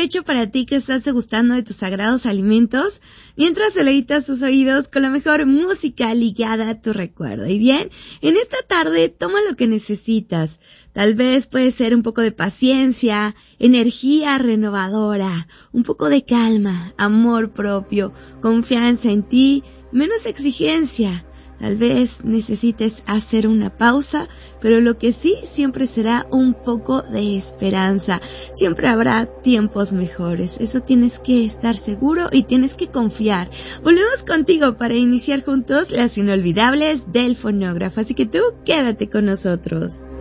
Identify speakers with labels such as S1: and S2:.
S1: provecho para ti que estás degustando de tus sagrados alimentos, mientras deleitas tus oídos con la mejor música ligada a tu recuerdo. Y bien, en esta tarde toma lo que necesitas. Tal vez puede ser un poco de paciencia, energía renovadora, un poco de calma, amor propio, confianza en ti, menos exigencia. Tal vez necesites hacer una pausa, pero lo que sí siempre será un poco de esperanza. Siempre habrá tiempos mejores. Eso tienes que estar seguro y tienes que confiar. Volvemos contigo para iniciar juntos las inolvidables del fonógrafo. Así que tú quédate con nosotros.